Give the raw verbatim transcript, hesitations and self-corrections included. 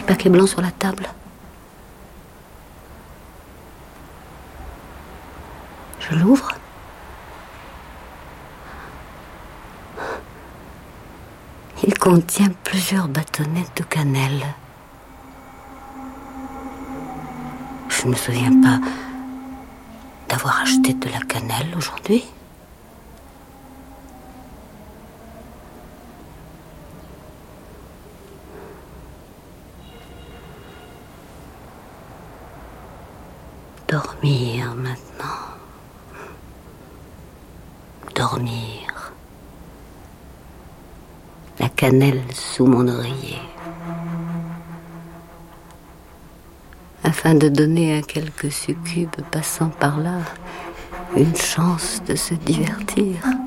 paquet blanc sur la table. Je l'ouvre. Il contient plusieurs bâtonnets de cannelle. Je ne me souviens pas d'avoir acheté de la cannelle aujourd'hui. Dormir maintenant. Dormir. La cannelle sous mon oreiller. Afin de donner à quelques succubes passant par là une chance de se divertir.